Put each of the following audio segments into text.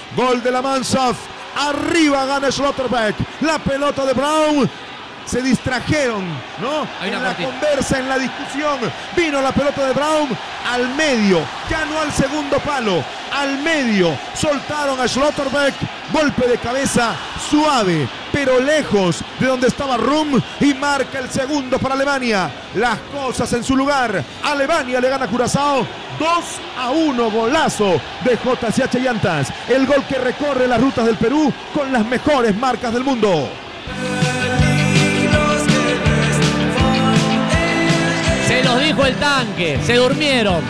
Gol de la Mannschaft. Arriba gana Schlotterbeck. La pelota de Brown. Se distrajeron, ¿no? En la conversa, en la discusión. Vino la pelota de Brown al medio. Ya no al segundo palo. Al medio. Soltaron a Schlotterbeck. Golpe de cabeza suave, pero lejos de donde estaba Rum. Y marca el segundo para Alemania. Las cosas en su lugar. Alemania le gana a Curazao 2-1. Golazo de JCH Llantas. El gol que recorre las rutas del Perú con las mejores marcas del mundo. Se los dijo el tanque, se durmieron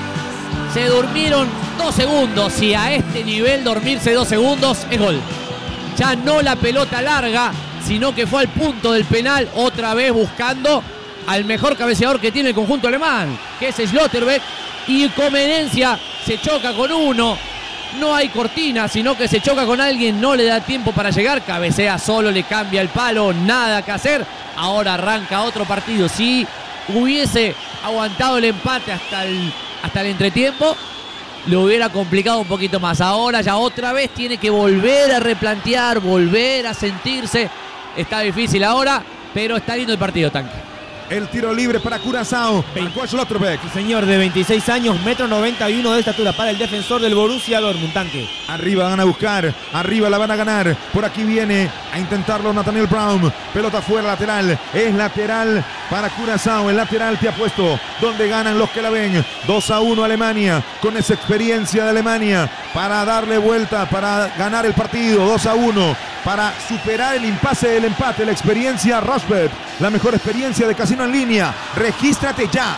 2 segundos y a este nivel dormirse 2 segundos es gol. Ya no la pelota larga, sino que fue al punto del penal, otra vez buscando al mejor cabeceador que tiene el conjunto alemán, que es Schlotterbeck, y Comenencia se choca con uno. No hay cortina, sino que se choca con alguien, no le da tiempo para llegar, cabecea solo, le cambia el palo, nada que hacer. Ahora arranca otro partido. Si hubiese aguantado el empate hasta el entretiempo, lo hubiera complicado un poquito más. Ahora ya otra vez tiene que volver a replantear, volver a sentirse. Está difícil ahora, pero está lindo el partido, tanque. El tiro libre para Curazao. Schlotterbeck. Señor, de 26 años, 1,91 m de estatura para el defensor del Borussia Dortmund, tanque. Arriba van a buscar, arriba la van a ganar. Por aquí viene a intentarlo Nathaniel Brown. Pelota fuera, lateral. Es lateral para Curazao. El lateral te ha puesto donde ganan los que la ven. 2-1 Alemania. Con esa experiencia de Alemania para darle vuelta, para ganar el partido. 2-1. Para superar el impasse del empate. La experiencia Rosbet. La mejor experiencia de casino en línea. Regístrate ya.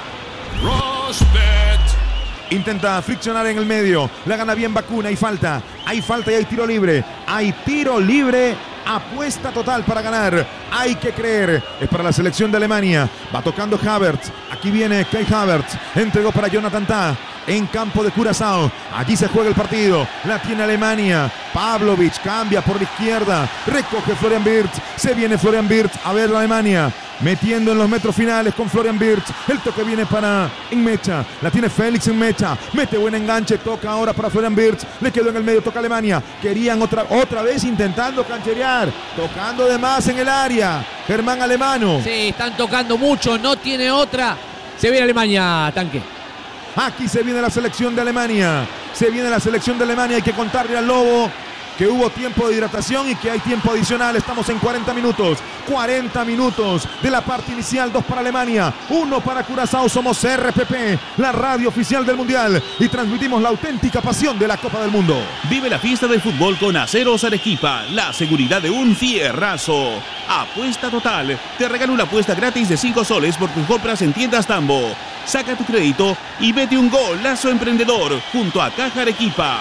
Rosbet. Intenta friccionar en el medio. La gana bien Bacuna. Hay falta y hay tiro libre. Hay tiro libre. Apuesta total para ganar. Hay que creer. Es para la selección de Alemania. Va tocando Havertz. Aquí viene Kai Havertz. Entregó para Jonathan Tah. En campo de Curazao. Allí se juega el partido. La tiene Alemania. Pavlovic cambia por la izquierda. Recoge Florian Wirtz. Se viene Florian Wirtz a ver la Alemania. Metiendo en los metros finales con Florian Wirtz. El toque viene para Enmecha. La tiene Félix Enmecha. Mete buen enganche. Toca ahora para Florian Wirtz. Le quedó en el medio. Toca Alemania. Querían otra vez intentando cancherear. Tocando de más en el área. Germán Alemano. Sí, están tocando mucho. No tiene otra. Se viene Alemania, tanque. Aquí se viene la selección de Alemania. Se viene la selección de Alemania. Hay que contarle al Lobo que hubo tiempo de hidratación y que hay tiempo adicional. Estamos en 40 minutos. 40 minutos de la parte inicial. 2 para Alemania, 1 para Curazao. Somos RPP, la radio oficial del Mundial. Y transmitimos la auténtica pasión de la Copa del Mundo. Vive la fiesta del fútbol con Aceros Arequipa. La seguridad de un fierrazo. Apuesta total. Te regalo una apuesta gratis de 5 soles por tus compras en tiendas Tambo. Saca tu crédito y vete un golazo emprendedor junto a Caja Arequipa.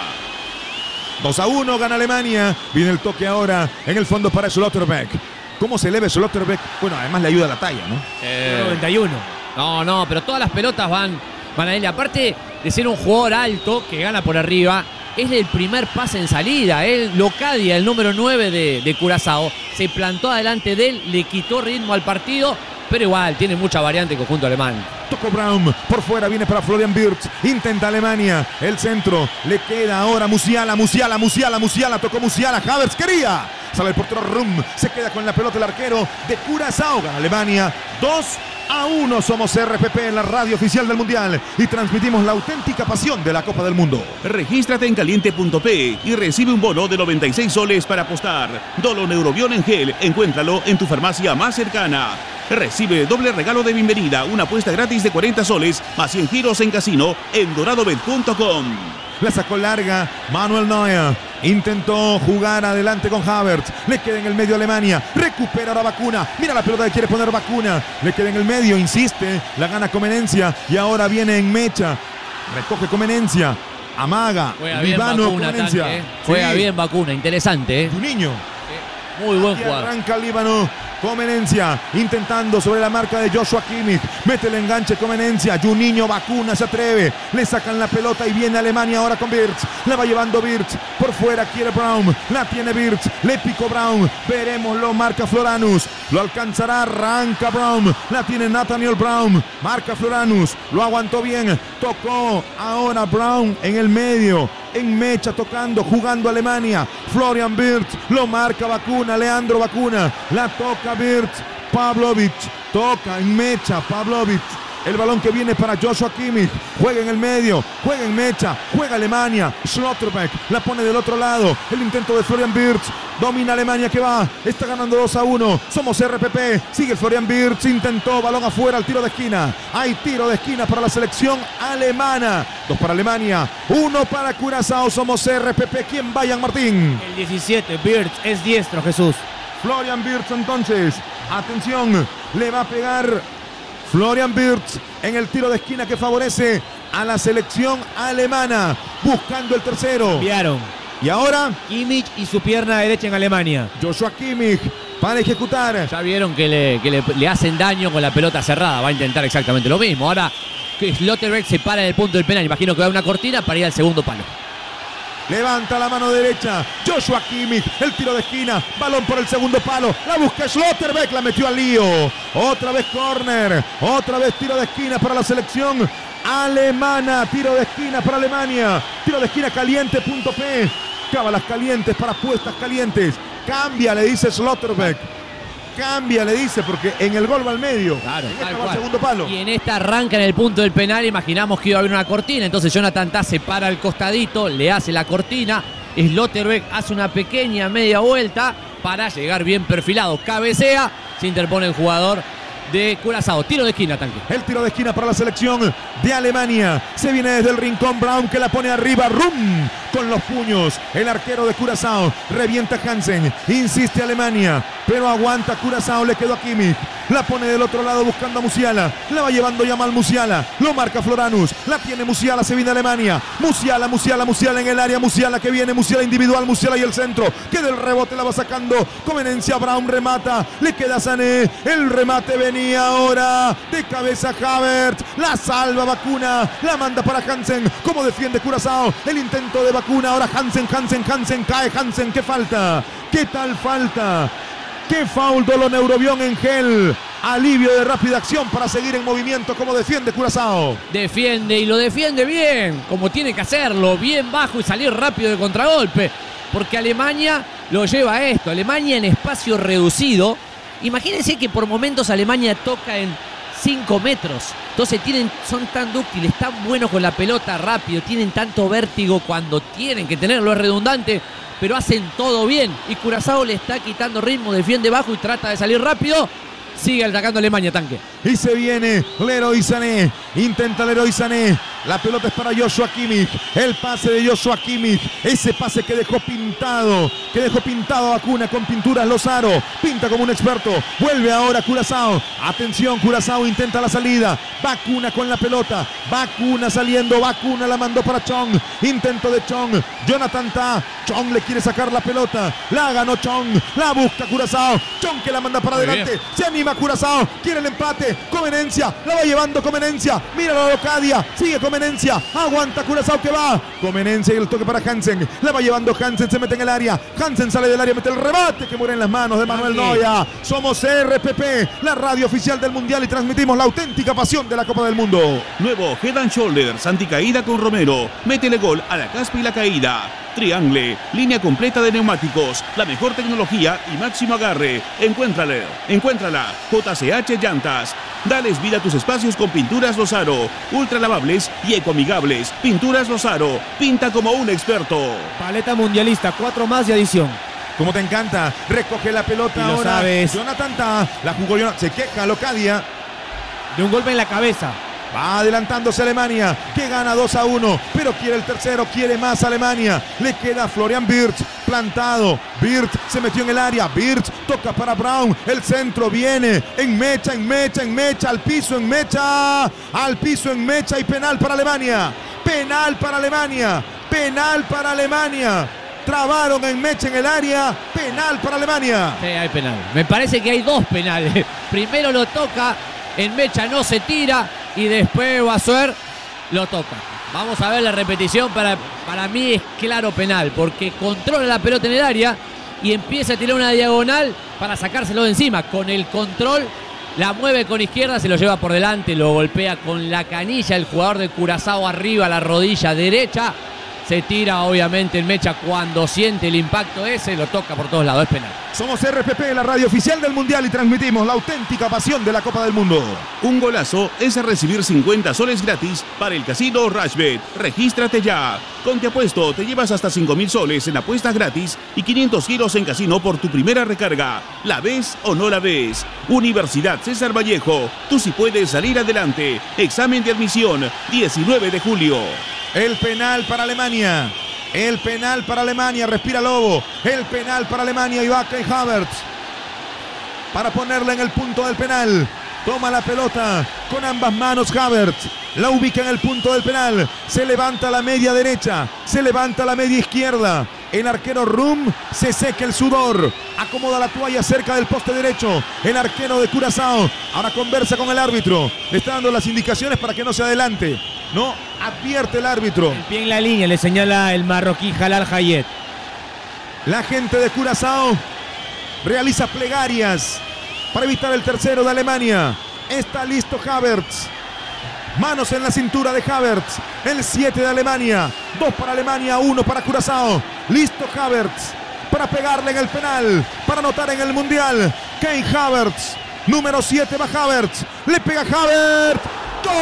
2-1 gana Alemania. Viene el toque ahora en el fondo para Schlotterbeck. ¿Cómo se eleva Schlotterbeck? Bueno, además le ayuda la talla, ¿no? 91. No, pero todas las pelotas van a él. Aparte de ser un jugador alto que gana por arriba, es el primer pase en salida. Locadia, el número 9 de Curazao, se plantó adelante de él, le quitó ritmo al partido, pero igual tiene mucha variante el conjunto alemán. Tocó Brown, por fuera viene para Florian Wirtz, intenta Alemania, el centro, le queda ahora Musiala, tocó Musiala, Havertz quería, sale el portero Rum, se queda con la pelota el arquero de Curazao, gana Alemania, 2-1, somos RPP en la radio oficial del Mundial y transmitimos la auténtica pasión de la Copa del Mundo. Regístrate en caliente.p y recibe un bono de 96 soles para apostar. Dolon Eurobión en gel, encuéntralo en tu farmacia más cercana. Recibe doble regalo de bienvenida, una apuesta gratis de 40 soles, más 100 giros en casino en doradobet.com. La sacó larga Manuel Neuer. Intentó jugar adelante con Havertz. Le queda en el medio Alemania. Recupera ahora Bacuna. Mira la pelota que quiere poner Bacuna. Le queda en el medio, insiste. La gana Comenencia. Y ahora viene Enmecha. Recoge Comenencia. Amaga. Juega bien Bacuna, tanque, Juega bien Bacuna, interesante. Un niño. Muy buen jugador. Arranca el Líbano. Comenencia intentando sobre la marca de Joshua Kimmich. Mete el enganche Comenencia. Juninho Bacuna se atreve. Le sacan la pelota y viene Alemania ahora con Wirtz. La va llevando Wirtz. Por fuera quiere Brown. La tiene Wirtz. Le picó Brown. Veremos, lo marca Floranus. Lo alcanzará. Arranca Brown. La tiene Nathaniel Brown. Marca Floranus. Lo aguantó bien. Tocó ahora Brown en el medio. en mecha, tocando, jugando Alemania. Florian Wirtz, lo marca Bacuna, Leandro Bacuna, la toca Wirtz, Pavlovic, toca en mecha, Pavlovic. El balón que viene para Joshua Kimmich. Juega en el medio, juega en mecha, juega Alemania. Schlotterbeck la pone del otro lado. El intento de Florian Wirtz. Domina Alemania que va. Está ganando 2-1. Somos RPP. Sigue Florian Wirtz. Intentó, balón afuera, al tiro de esquina. Hay tiro de esquina para la selección alemana. 2 para Alemania, 1 para Curazao. Somos RPP. ¿Quién vaya, Martín? El 17, Wirtz, es diestro, Jesús. Florian Wirtz entonces. Atención, le va a pegar Florian Wirtz en el tiro de esquina que favorece a la selección alemana. Buscando el tercero. Enviaron Y ahora Kimmich y su pierna derecha en Alemania. Joshua Kimmich para ejecutar. Ya vieron que le hacen daño con la pelota cerrada. Va a intentar exactamente lo mismo. Ahora que Schlotterbeck se para en el punto del penal. Imagino que va a una cortina para ir al segundo palo. Levanta la mano derecha. Joshua Kimmich. El tiro de esquina. Balón por el segundo palo. La busca Schlotterbeck. La metió al lío. Otra vez córner. Otra vez tiro de esquina para la selección alemana. Tiro de esquina para Alemania. Tiro de esquina caliente.p. Cábalas calientes para apuestas calientes. Cambia, le dice Schlotterbeck. Cambia, le dice, porque en el gol va al medio. Claro, en tal este va al cual. segundo palo. Y en esta arranca en el punto del penal. Imaginamos que iba a haber una cortina. Entonces Jonathan Tah se para al costadito, le hace la cortina. Schlotterbeck hace una pequeña media vuelta para llegar bien perfilado. Cabecea, se interpone el jugador de Curazao. Tiro de esquina, Tanque. El tiro de esquina para la selección de Alemania. Se viene desde el rincón Brown, que la pone arriba. ¡Rum! Con los puños. El arquero de Curazao. Revienta Hansen. Insiste Alemania. Pero aguanta Curazao. Le quedó a Kimmich. La pone del otro lado buscando a Musiala. La va llevando Yamal Musiala. Lo marca Floranus. La tiene Musiala. Se viene Alemania. Musiala en el área. Musiala que viene. Musiala individual. Musiala y el centro. Que del rebote la va sacando. Conveniencia. Brown remata. Le queda a Sané. El remate venía ahora de cabeza Havertz. La salva Bacuna. La manda para Hansen. ¿Cómo defiende Curazao? El intento de Bacuna. Ahora Hansen. Cae Hansen. ¿Qué falta? ¿Qué tal falta? ¡Qué foul! Doloneurobión en gel. Alivio de rápida acción para seguir en movimiento. ¿Cómo defiende Curazao? Defiende y lo defiende bien, como tiene que hacerlo, bien bajo y salir rápido de contragolpe. Porque Alemania lo lleva a esto. Alemania en espacio reducido. Imagínense que por momentos Alemania toca en 5 metros. Entonces son tan dúctiles, tan buenos con la pelota rápido, tienen tanto vértigo cuando tienen que tenerlo, es redundante, pero hacen todo bien. Y Curazao le está quitando ritmo, defiende bajo y trata de salir rápido. Sigue atacando Alemania, Tanque. Y se viene Leroy Sané. Intenta Leroy Sané. La pelota es para Joshua Kimmich. El pase de Joshua Kimmich. Ese pase que dejó pintado. A Bacuna con pinturas Lozaro. Pinta como un experto. Vuelve ahora Curazao. Atención, Curazao intenta la salida. Bacuna con la pelota. Bacuna saliendo. Bacuna la mandó para Chong. Intento de Chong. Jonathan Tah. Chong le quiere sacar la pelota. La ganó Chong. La busca Curazao. Chong que la manda para adelante. Se anima Curazao. Quiere el empate. Comenencia. La va llevando Comenencia. Míralo a Locadia. Sigue Comenencia. Aguanta Curazao que va. Comenencia y el toque para Hansen. La va llevando Hansen. Se mete en el área. Hansen sale del área. Mete el remate que muere en las manos de Manuel Neuer. Somos RPP, la radio oficial del Mundial, y transmitimos la auténtica pasión de la Copa del Mundo. Nuevo Head and Shoulders anticaída con Romero. Métele gol a la caspa y la caída. Triangle, línea completa de neumáticos, la mejor tecnología y máximo agarre. Encuéntrala. JCH Llantas. Dales vida a tus espacios con pinturas Lozaro. Ultra lavables y ecoamigables. Pinturas Lozaro. Pinta como un experto. Paleta mundialista, 4 más de adición. Como te encanta, recoge la pelota Y lo ahora. sabes. Jonathan Tah, la jugó Jonathan. Se queja Locadia. De un golpe en la cabeza. Va adelantándose Alemania, que gana 2-1, pero quiere el tercero, quiere más Alemania. Le queda Florian Wirtz, plantado. Wirtz se metió en el área. Wirtz toca para Brown. El centro viene en mecha, al piso en mecha y penal para Alemania. Penal para Alemania. Trabaron en mecha en el área. Penal para Alemania. Sí, hay penal. Me parece que hay 2 penales. Primero lo toca, en mecha no se tira y después Basuer lo toca. Vamos a ver la repetición. Para mí es claro penal, porque controla la pelota en el área y empieza a tirar una diagonal para sacárselo de encima. Con el control la mueve con izquierda, se lo lleva por delante, lo golpea con la canilla el jugador de Curazao arriba, la rodilla derecha. Se tira obviamente el Mecha cuando siente el impacto ese, lo toca por todos lados, es penal. Somos RPP, la radio oficial del Mundial, y transmitimos la auténtica pasión de la Copa del Mundo. Un golazo es recibir 50 soles gratis para el casino Rashbet. Regístrate ya. Con Te Apuesto te llevas hasta 5.000 soles en apuestas gratis y 500 giros en casino por tu primera recarga. ¿La ves o no la ves? Universidad César Vallejo. Tú sí puedes salir adelante. Examen de admisión, 19 de julio. El penal para Alemania. El penal para Alemania. Respira Lobo. El penal para Alemania. Y va Kai Havertz para ponerla en el punto del penal. Toma la pelota con ambas manos Havertz. La ubica en el punto del penal. Se levanta la media derecha. Se levanta la media izquierda. El arquero Rum se seca el sudor. Acomoda la toalla cerca del poste derecho. El arquero de Curazao ahora conversa con el árbitro. Le está dando las indicaciones para que no se adelante. No advierte el árbitro. El pie en la línea, le señala el marroquí Jalal Hayet. La gente de Curazao realiza plegarias para evitar el tercero de Alemania. Está listo Havertz. Manos en la cintura de Havertz. El 7 de Alemania. 2 para Alemania, 1 para Curazao. Listo Havertz para pegarle en el penal, para anotar en el Mundial. Kai Havertz. Número 7 va Havertz. Le pega Havertz. ¡Gol!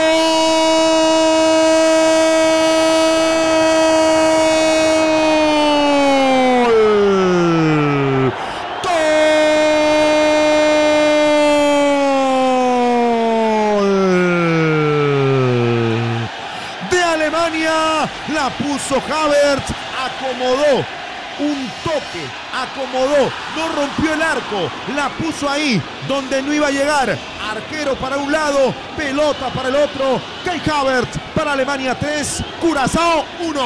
La puso Havertz, acomodó un toque, acomodó, no rompió el arco, la puso ahí donde no iba a llegar. Arquero para un lado, pelota para el otro. Kai Havertz para Alemania 3, Curazao 1.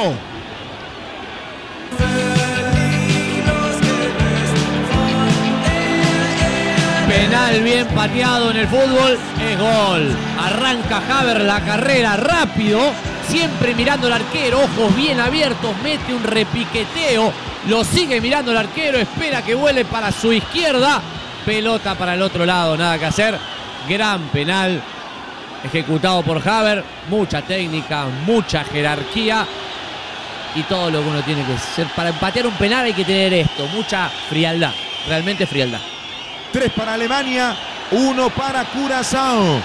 Penal bien pateado en el fútbol, es gol. Arranca Havertz la carrera rápido, siempre mirando al arquero, ojos bien abiertos, mete un repiqueteo, lo sigue mirando el arquero, espera que vuele para su izquierda, pelota para el otro lado, nada que hacer. Gran penal ejecutado por Havertz, mucha técnica, mucha jerarquía y todo lo que uno tiene que hacer. Para empatear un penal hay que tener esto, mucha frialdad, realmente frialdad. 3 para Alemania, 1 para Curazao.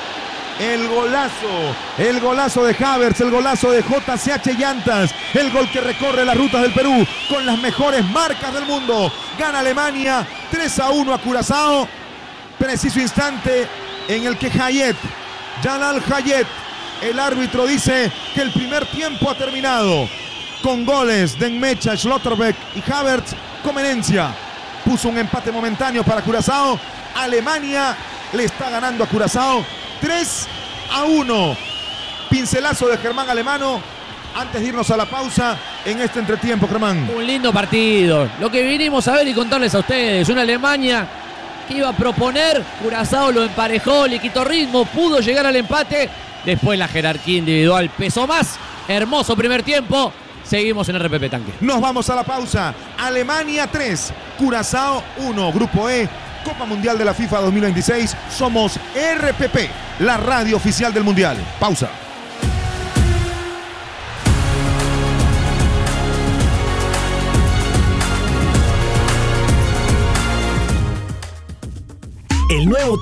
El golazo de Havertz, el golazo de JCH Llantas, el gol que recorre las rutas del Perú con las mejores marcas del mundo. Gana Alemania 3-1 a Curazao. Preciso instante en el que Jalal Hayet, el árbitro, dice que el primer tiempo ha terminado con goles de Mecha, Schlotterbeck y Havertz. Comenencia puso un empate momentáneo para Curazao. Alemania le está ganando a Curazao 3-1. Pincelazo de Germán Alemano antes de irnos a la pausa en este entretiempo, Germán. Un lindo partido, lo que vinimos a ver y contarles a ustedes. Una Alemania que iba a proponer, Curazao lo emparejó, le quitó ritmo, pudo llegar al empate. Después la jerarquía individual pesó más. Hermoso primer tiempo. Seguimos en RPP Tanque. Nos vamos a la pausa. Alemania 3, Curazao 1. Grupo E, Copa Mundial de la FIFA 2026. Somos RPP, la radio oficial del Mundial. Pausa. El nuevo